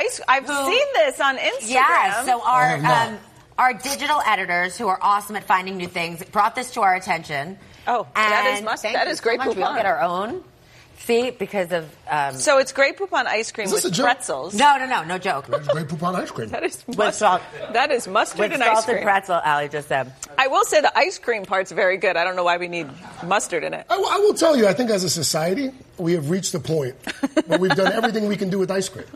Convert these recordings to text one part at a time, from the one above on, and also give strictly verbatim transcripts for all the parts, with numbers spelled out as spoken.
ice. I've who, seen this on Instagram. Yeah. So our um, our digital editors, who are awesome at finding new things, brought this to our attention. Oh, and that is must. That is great. So we all get our own. See, because of um, so it's Grey Poupon ice cream with pretzels. No, no, no, no joke. It's Grey Poupon ice cream. That is must, salt, that is mustard with and ice cream. Salted pretzel, Allie just said. I will say the ice cream part's very good. I don't know why we need mustard in it. I, I will tell you, I think as a society, we have reached a point where we've done everything we can do with ice cream.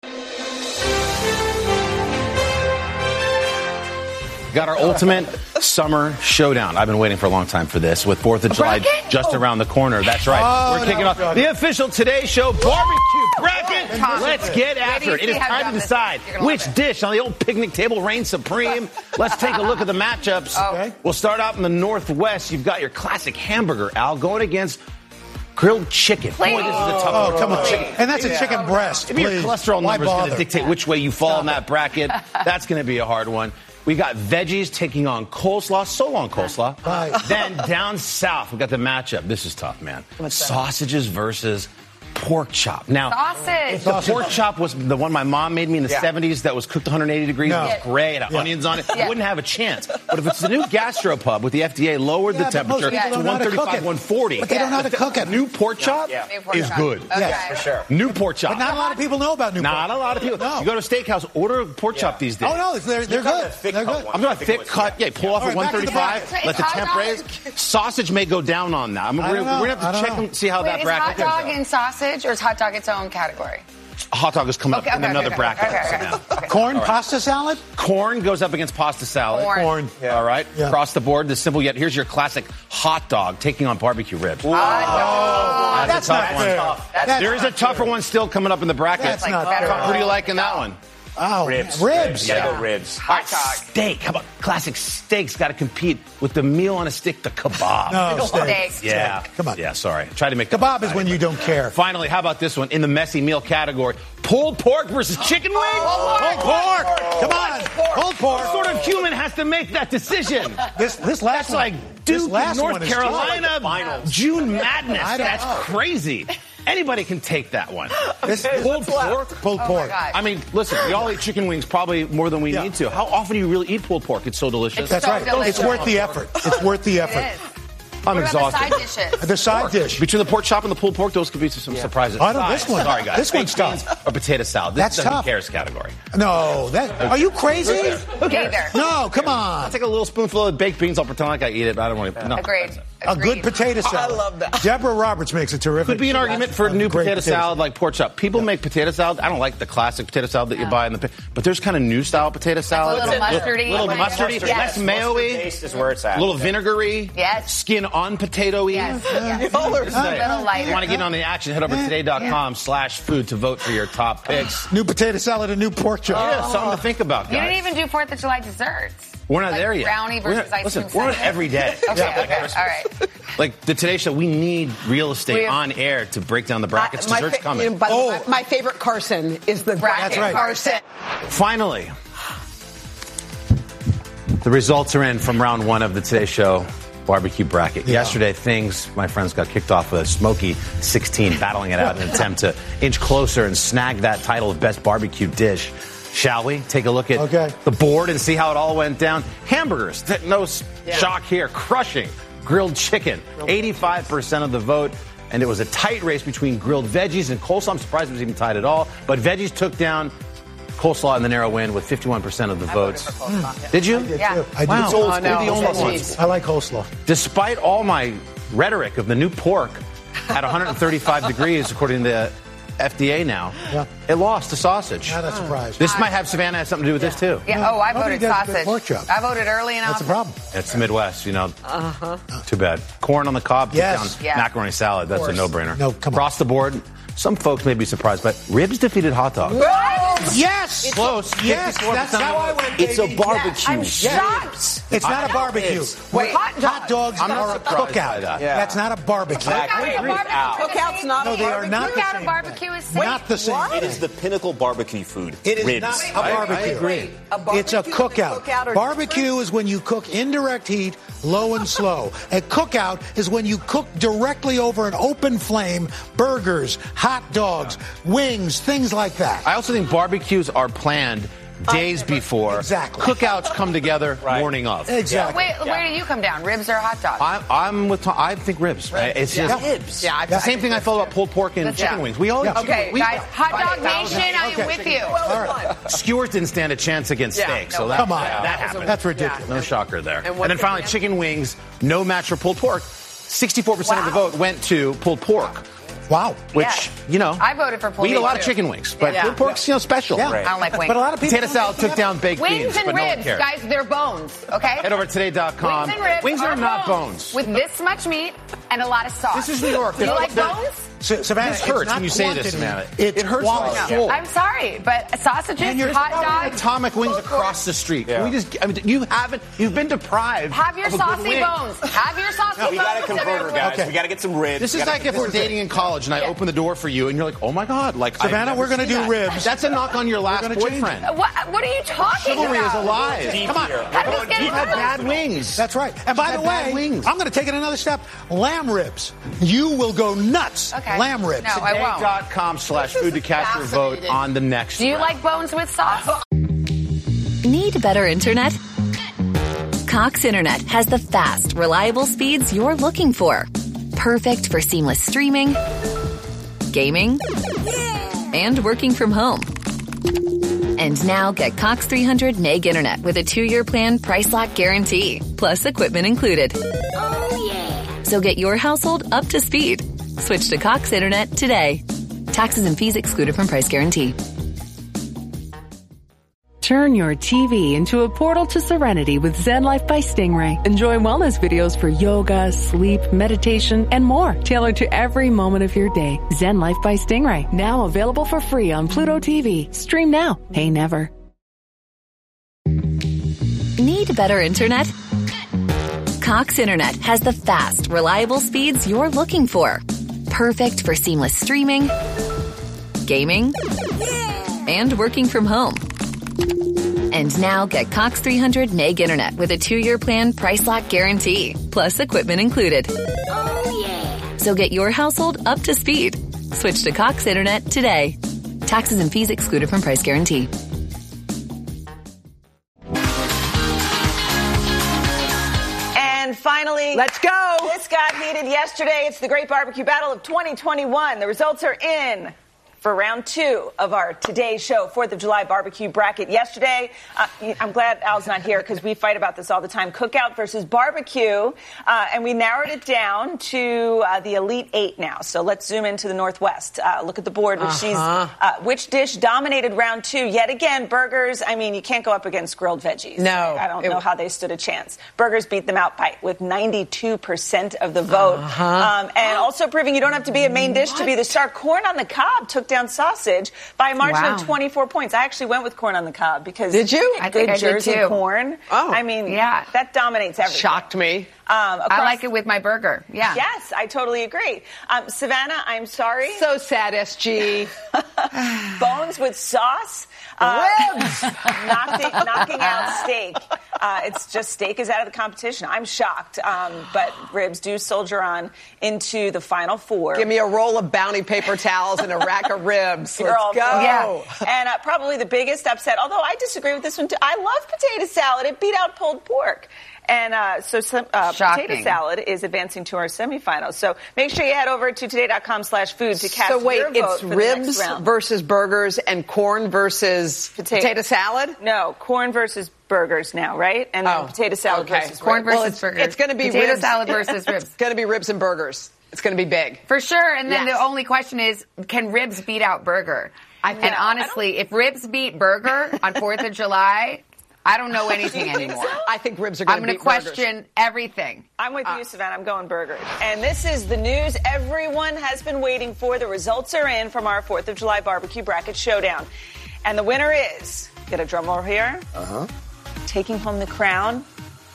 Got our ultimate summer showdown. I've been waiting for a long time for this with fourth of July just oh. around the corner. That's right. Oh, We're kicking no, off no. the official Today Show barbecue bracket. Let's get after it. It is time to decide which dish on the old picnic table reigns supreme. Let's take a look at the matchups. Okay. We'll start out in the Northwest. You've got your classic hamburger, Al, going against grilled chicken. Boy, this is a tough oh, one. come on. Chicken. And that's a chicken breast. Maybe your cholesterol number is going to dictate which way you fall Stop in that bracket. That's going to be a hard one. We got veggies taking on coleslaw. So long, coleslaw. Right. Then down south, we got the matchup. This is tough, man. What's Sausages that? versus pork chop. Now, sausage. The pork chop was the one my mom made me in the yeah. seventies that was cooked one hundred eighty degrees. No. It was great. It had yeah. onions on it. Yeah. It wouldn't have a chance. But if it's the new gastropub with the F D A lowered yeah, the temperature to one thirty-five, one forty. But they don't know how to cook it. New pork chop yeah. Yeah. is good. Okay. Yes, for sure. New pork chop. But not a lot of people know about new pork chop. Not a lot of people. No. You go to a steakhouse, order a pork yeah. chop these days. Oh, no, they're, they're good. They're good. I'm talking thick cut. Yeah, pull off at one thirty-five. Let the temp raise. Sausage may go down on that. We're going to have to check and see how that bracket goes. Is hot dog in sausage or is hot dog its own category? Hot dog is coming okay, up okay, in another okay, bracket. Okay, okay, okay. Okay. Corn, right. pasta salad? Corn goes up against pasta salad. Corn. Corn. Yeah. All right. Yeah. Across the board, the simple yet. Here's your classic hot dog taking on barbecue ribs. Oh, that's, that's a tough not one. fair. That's there is a tougher one still coming up in the bracket. That's like not fair. fair. What do you like in that one? Oh, ribs. Ribs. You gotta yeah. go ribs. Hot dog. Steak. How about classic steaks? Got to compete with the meal on a stick, the kebab. No, steak. Steak. Yeah. Come on. Yeah, sorry. Try to make kebab is when you don't care. Finally, how about this one in the messy meal category? Pulled pork versus chicken wings? Pulled pork. Come on. Pulled pork. What sort of human has to make that decision? This this last That's one. like Duke, last North one is Carolina, finals. June Madness. I don't That's know. crazy. Anybody can take that one. This Okay, pulled pork. Pulled Oh pork. I mean, listen, we all eat chicken wings probably more than we Yeah. need to. How often do you really eat pulled pork? It's so delicious. It's That's so right. delicious. It's worth the effort. It's worth the effort. It is. I'm What about exhausted. the side dishes? The side dish. Between the pork chop and the pulled pork, those could be some yeah. surprises. I know this one. Sorry, guys. This one's Baked tough. beans or potato salad. This That's is the tough. who cares category. No, that. Are you crazy? Neither. No, come I'll on. take a little spoonful of baked beans. I'll pretend like I eat it, but I don't want to. No. Agreed. A good Agreed. potato salad. I love that. Deborah Roberts makes a terrific. Could be an argument for a new great potato salad like pork chop. People Yeah. make potato salad. I don't like the classic potato salad that you No. buy in the. But there's kind of new style potato salad. little mustardy. little Like mustardy, mustard. less Yes. mayo-y, Taste is where it's at. a little vinegary. Yes. Skin on potato-y. Yes. yes. All or A little lighter. If you want to get on the action, head over to today.com slash food to vote for your top picks. New potato salad and new pork chop. Yeah, something to think about, guys. You didn't even do Fourth of July desserts. We're not Like there yet. brownie We're versus not- ice listen, cream we're on sundae. every day. Okay, okay, all right. Like the Today Show, we need real estate We have- on air to break down the brackets. My Desserts fa- coming. you know, by the Oh. way, my favorite Carson is the bracket. That's right. Carson. Finally, the results are in from round one of the Today Show barbecue bracket. Yeah. Yesterday, things, my friends, got kicked off with a smoky sixteen, battling it out in an attempt to inch closer and snag that title of best barbecue dish. Shall we take a look at Okay. the board and see how it all went down? Hamburgers, th- no s- Yeah. shock here, crushing grilled chicken, eighty-five percent of the vote. And it was a tight race between grilled veggies and coleslaw. I'm surprised it was even tied at all. But veggies took down coleslaw in the narrow win with fifty-one percent of the votes. Mm. Did you? Did Yeah. too. I Wow. did. Oh, We're no. the only Coleslaw. ones. I like coleslaw. Despite all my rhetoric of the new pork at one hundred thirty-five degrees, according to the F D A now, Yeah. it lost to sausage. Not a surprise. This might have Savannah have something to do with this, too. Yeah. Oh, I Nobody voted does good sausage. pork chop. I voted early enough. That's a problem. It's the Midwest, you know. Uh-huh. Too bad. Corn on the cob, put Yes. down Yeah. macaroni salad. That's a no-brainer. No, come on. Across the board, some folks may be surprised, but ribs defeated hot dog. Yes. Close. Yes, that's how I went. It's a baby. barbecue. I'm shocked. It's not a barbecue. Wait, hot, hot dog. hot dogs I'm not are a surprised by cookout. that. Yeah. That's not a barbecue. Exactly. Cookout, a barbecue. Cookout's not No, a they are barbecue. not the Cookout same. and barbecue is thing. Not the same. It is the pinnacle barbecue food. It is ribs. not a barbecue. I agree. A barbecue It's a and cookout. cookout are Barbecue is when you cook indirect heat, low and slow. A cookout is when you cook directly over an open flame, burgers, hot dogs, wings, things like that. I also think barbecue barbecues are planned days before. Exactly. Cookouts come together Right. morning of. Exactly. Wait, where do you come down? Ribs or hot dogs? I'm, I'm with Tom. I think ribs. Right? It's just Ribs. Yeah, I, the I same thing I felt about pulled pork and That's- chicken yeah. wings. We all Yeah. eat chicken Okay, wings. We- guys, hot dog nation, I am Okay. with you. All right. Skewers didn't stand a chance against Yeah, steak, no, so that, Come on. that, that happened. That's ridiculous. No shocker there. And And, what then did finally, the- chicken wings, no match for pulled pork. sixty-four percent of the Wow. vote went to pulled pork, Wow. which, Yeah. you know. I voted for pulled We eat a lot meat, of too. chicken wings, but Yeah. pulled pork's, you know, special. Yeah. I don't like wings. But a lot of people. Potato salad took down baked Wings beans, and but no one ribs, cared. guys, they're bones, okay? Head over to today dot com. Wings and ribs Wings are not bones. With this much meat and a lot of sauce. This is New York. Do you They're- like they're- bones? So, Savannah, This it's hurts not when you say this, quantity, Savannah. It's It hurts quality. my soul. I'm sorry, but sausages, And you're hot probably dogs. Atomic Wings across the street. Yeah. Can we just? I mean, you haven't. You've been deprived. Have your of a good saucy wing. bones. Have your saucy bones. We got to convert her, guys. Okay. We got to get some ribs. This We is gotta- like if we're dating in college and I open the door for you and you're like, oh my god, like I've Savannah, never we're gonna seen do that. ribs. That's a knock on your last gonna change boyfriend. What, what are you talking Chivalry about? is alive. Deep Come on, here. How does this get you've had into bad wings. That's right. And by You've the had bad way, wings. I'm going to take it another step. Lamb ribs. You will go nuts. Okay. Lamb ribs. No, I won't. Today.com slash food to cast your vote on the next. Do you round. like bones with sauce? Need better internet? Cox Internet has the fast, reliable speeds you're looking for. Perfect for seamless streaming, gaming, and working from home. And now get Cox three hundred meg internet with a two-year plan price lock guarantee, plus equipment included. Oh, yeah. So get your household up to speed. Switch to Cox Internet today. Taxes and fees excluded from price guarantee. Turn your T V into a portal to serenity with Zen Life by Stingray. Enjoy wellness videos for yoga, sleep, meditation, and more, tailored to every moment of your day. Zen Life by Stingray, now available for free on Pluto T V. Stream now, pay never. Need better internet? Cox Internet has the fast, reliable speeds you're looking for. Perfect for seamless streaming, gaming, and working from home. And now get Cox three hundred meg internet with a two-year plan price lock guarantee, plus equipment included. Oh, yeah. So get your household up to speed. Switch to Cox Internet today. Taxes and fees excluded from price guarantee. And finally, Let's go. This got heated yesterday. It's the Great Barbecue Battle of twenty twenty-one. The results are in for round two of our Today Show fourth of July barbecue bracket. Yesterday, uh, I'm glad Al's not here because we fight about this all the time. Cookout versus barbecue. Uh, and we narrowed it down to uh, the Elite Eight now. So let's zoom into the Northwest. Uh, look at the board. Which, she's, uh, which dish dominated round two? Yet again, burgers. I mean, you can't go up against grilled veggies. No. I don't It- know how they stood a chance. Burgers beat them out by with ninety-two percent of the vote. Uh-huh. Um, and also proving you don't have to be a main dish to be the star. Corn on the cob took down sausage by a margin Wow. of twenty-four points. I actually went with corn on the cob because Did you? I good think I did Jersey too. corn. Oh. I mean, Yeah. that dominates everything. Shocked me. Um, I across- like it with my burger. Yeah. Yes, I totally agree. Um, Savannah, I'm sorry. So sad, S G. Bones with sauce. Uh, Ribs. knocking, knocking out steak. Uh, it's just steak is out of the competition. I'm shocked. Um, but ribs do soldier on into the final four. Give me a roll of Bounty paper towels and a rack of ribs. You're Let's all go. Yeah. And uh, probably the biggest upset, although I disagree with this one too. I love potato salad. It beat out pulled pork. And uh, so some, uh, Shocking. potato salad is advancing to our semifinals. So make sure you head over to today.com slash food to cast So wait, your vote it's for the next ribs round. versus burgers and corn versus Potato. potato, salad? No, corn versus burgers now, right? And then Oh, potato salad okay. versus Corn ribs. versus Well, it's, burgers. it's going to be Potato ribs. salad versus ribs. It's going to be ribs and burgers. It's going to be big. For sure. And then Yes. the only question is, can ribs beat out burger? I and think- honestly, if ribs beat burger on fourth of July, I don't know anything anymore. I think ribs are going I'm to going beat to question everything. I'm with you, Savannah. I'm going burgers. And this is the news everyone has been waiting for. The results are in from our fourth of July barbecue bracket showdown. And the winner is, get a drum roll here. Uh-huh. Taking home the crown,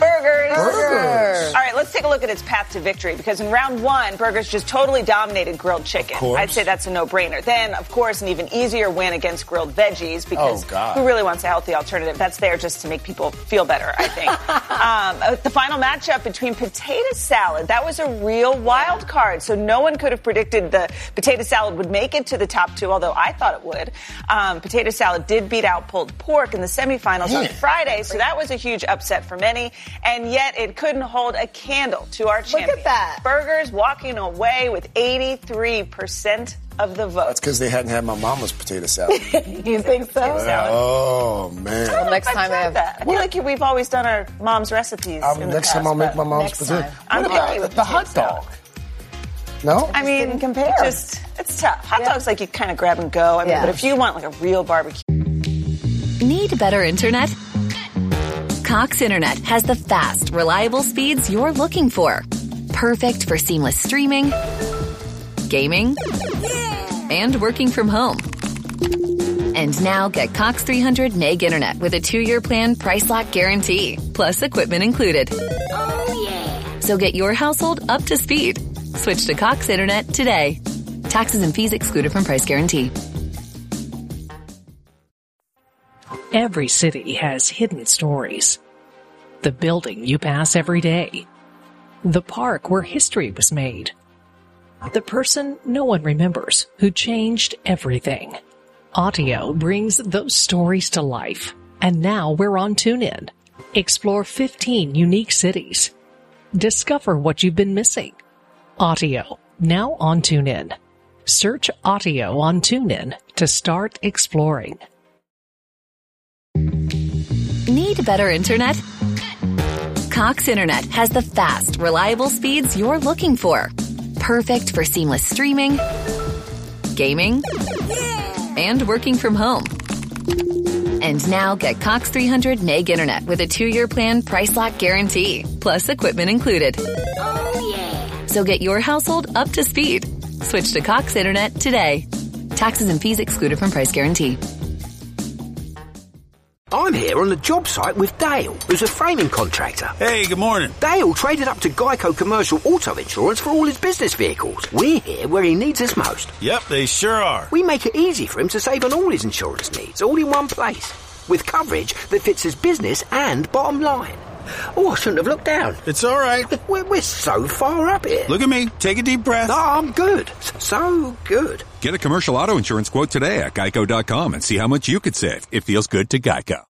Burgers. Burgers. All right, let's take a look at its path to victory, because in round one, Burgers just totally dominated grilled chicken. I'd say that's a no-brainer. Then, of course, an even easier win against grilled veggies, because oh, God. who really wants a healthy alternative? That's there just to make people feel better, I think. um, the final matchup between potato salad, that was a real wild card, so no one could have predicted the potato salad would make it to the top two, although I thought it would. Um, potato salad did beat out pulled pork in the semifinals yeah. on Friday, so that was a huge upset for many. And yet it couldn't hold a candle to our champion. Look at that. Burgers walking away with eighty-three percent of the vote. That's because they hadn't had my mama's potato salad. You think so? Oh, man. I next I time I have that. I feel like we've always done our mom's recipes. Um, in the next past, time I'll make my mom's next potato. time. I'm What picky about with the hot potato dog? No? I mean, compare. Just, it's tough. Hot yeah. dogs like you kind of grab and go. I mean, yeah. but if you want like a real barbecue. Need better internet? Cox Internet has the fast, reliable speeds you're looking for. Perfect for seamless streaming, gaming, and working from home. And now get Cox three hundred meg internet with a two-year plan price lock guarantee, plus equipment included. Oh, yeah. So get your household up to speed. Switch to Cox Internet today. Taxes and fees excluded from price guarantee. Every city has hidden stories. The building you pass every day. The park where history was made. The person no one remembers who changed everything. Audio brings those stories to life. And now we're on TuneIn. Explore fifteen unique cities. Discover what you've been missing. Audio, now on TuneIn. Search Audio on TuneIn to start exploring. Need better internet? Cox Internet has the fast, reliable speeds you're looking for. Perfect for seamless streaming, gaming, and working from home. And now get Cox three hundred meg internet with a two-year plan price lock guarantee, plus equipment included. Oh, yeah. So get your household up to speed. Switch to Cox Internet today. Taxes and fees excluded from price guarantee. I'm here on the job site with Dale, who's a framing contractor. Hey, good morning. Dale traded up to Geico Commercial Auto Insurance for all his business vehicles. We're here where he needs us most. Yep, they sure are. We make it easy for him to save on all his insurance needs, all in one place, with coverage that fits his business and bottom line. Oh, I shouldn't have looked down. It's all right. We're, we're so far up here. Look at me. Take a deep breath. No, I'm good. So good. Get a commercial auto insurance quote today at geico dot com and see how much you could save. It feels good to Geico.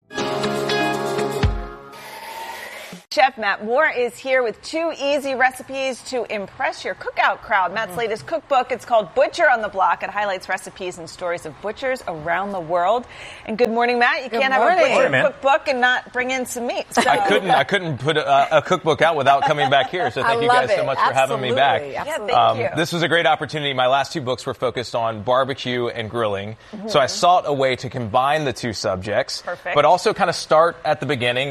Chef Matt Moore is here with two easy recipes to impress your cookout crowd. Matt's latest cookbook, it's called Butcher on the Block. It highlights recipes and stories of butchers around the world. And good morning, Matt. You good can't morning. have a butcher morning, cookbook and not bring in some meat. So. I couldn't. I couldn't put a, a cookbook out without coming back here. So thank I you love guys so it. much for Absolutely. having me back. Absolutely. Yeah, thank you. This was a great opportunity. My last two books were focused on barbecue and grilling. Mm-hmm. So I sought a way to combine the two subjects, Perfect. but also kind of start at the beginning